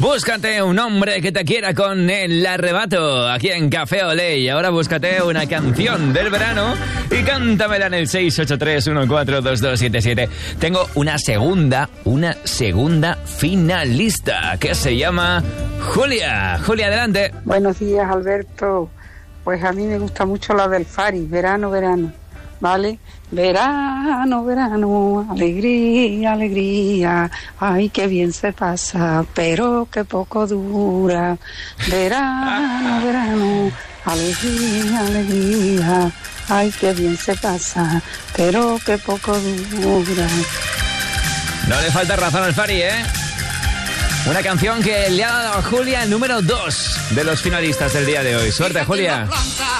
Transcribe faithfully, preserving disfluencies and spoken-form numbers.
Búscate un hombre que te quiera con el arrebato aquí en Café Olé. Y ahora búscate una canción del verano y cántamela en el seis ocho tres uno cuatro dos dos siete siete. Tengo una segunda, una segunda finalista que se llama Julia. Julia, adelante. Buenos días, Alberto. Pues a mí me gusta mucho la del Fari, verano, verano, ¿vale? Verano, verano, alegría, alegría, ay, qué bien se pasa, pero qué poco dura. Verano, verano, alegría, alegría, ay, qué bien se pasa, pero qué poco dura. No le falta razón al Fari, ¿eh? Una canción que le ha dado a Julia el número dos de los finalistas del día de hoy. Suerte, Julia.